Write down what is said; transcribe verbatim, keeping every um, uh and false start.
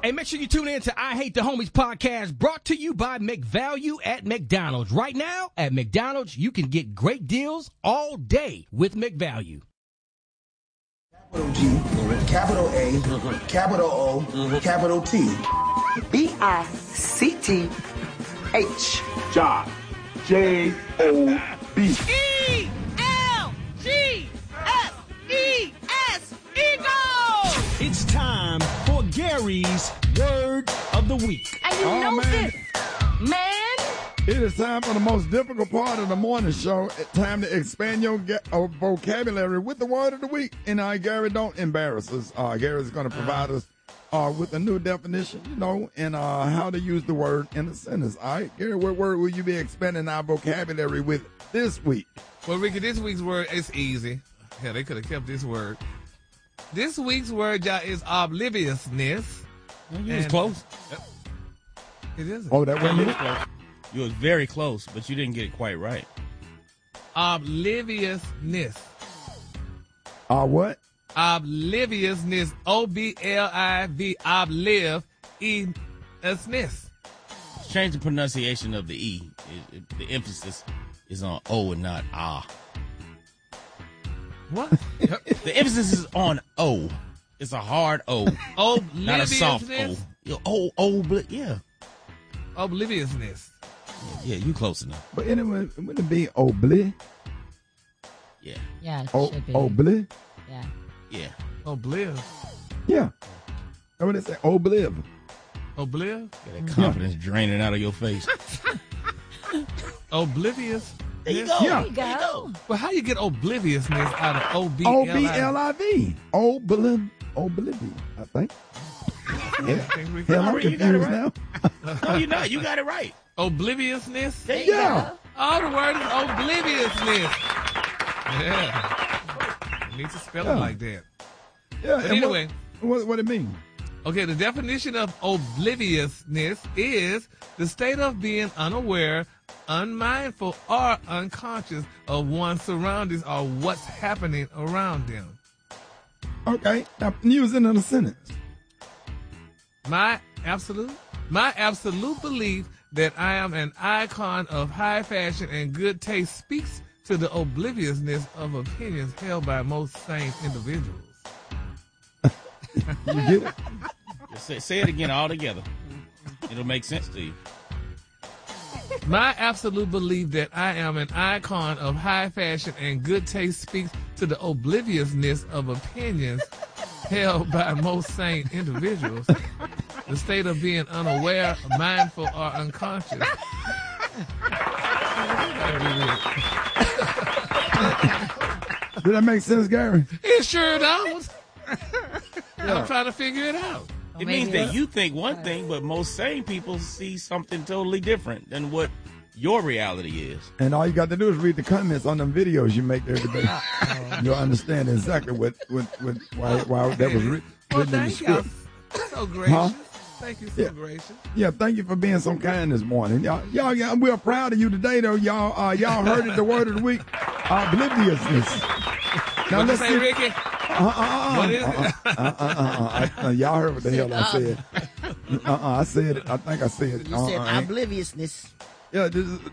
Hey, make sure you tune in to I Hate the Homies podcast, brought to you by McValue at McDonald's. Right now, at McDonald's, you can get great deals all day with McValue. Capital G, capital A, capital O, capital T. B I C T H. Job. J O B. E L G S E S. Eagle! It's time for Gary's Word of the Week. And you Oh, know man. this, man. It is time for the most difficult part of the morning show. It's time to expand your ga- uh, vocabulary with the word of the week. And uh, Gary, don't embarrass us. Uh, Gary's going to provide us uh, with a new definition, you know, and uh, how to use the word in a sentence. All right, Gary, what word will you be expanding our vocabulary with this week? Well, Ricky, this week's word is easy. Hell, they could have kept this word. This week's word, y'all, is obliviousness. You was And- close. It isn't. Oh, that wasn't it? You was very close, but you didn't get it quite right. Obliviousness. Uh, what? Obliviousness. O B L I V. Oblive. E. S. Change the pronunciation of the E. It- it- the emphasis is on O and not ah. What? The emphasis is on O. It's a hard O, not a soft O. Obliviousness. Yo, O, O, but yeah. Obliviousness. Yeah, you close enough. But anyway, wouldn't it be obli? Yeah, Yeah, it O- should be. obli? Yeah. yeah. Obliv. Yeah. That's what they say, obliv. Obliv. Got that confidence draining out of your face. Oblivious. There you go. Yeah. There you go. Well, how you get obliviousness out of O B O L B I? L I V. Obliv. Oblivion, I think. Yeah. Hell, I'm Already, you got it confused now. right. No, you're not. You got it right. Obliviousness. There you Yeah. Oh, the word is obliviousness. Yeah. You need to spell Yeah. it like that. Yeah. But and anyway. What, what, what it mean? Okay, the definition of obliviousness is the state of being unaware, unmindful, or unconscious of one's surroundings or what's happening around them. Okay. Now, use it in a sentence. My absolute, my absolute belief that I am an icon of high fashion and good taste speaks to the obliviousness of opinions held by most sane individuals. You get it? Just say, say it again all together. It'll make sense to you. My absolute belief that I am an icon of high fashion and good taste speaks to the obliviousness of opinions held by most sane individuals. The state of being unaware, mindful, or unconscious. Did that make sense, Gary? It sure does. I'm trying to figure it out. It means that you think one thing, but most sane people see something totally different than what your reality is. And all you got to do is read the comments on them videos you make there today. You'll understand exactly what, what, what why, why that was written, Well, written in the thank you. script. So gracious. Huh? Thank you so Yeah. gracious. Yeah, thank you for being so kind this morning. Y'all, y'all, y'all we're proud of you today, though. Y'all, uh, y'all heard it, the word of the week, obliviousness. Now What you let's say, see. Ricky? Uh, uh, uh, What is it? uh, uh, uh, uh, uh, uh, y'all heard what the hell I said. Uh, uh, I said it. I think I said it. You Uh, said uh, obliviousness. yeah, this is,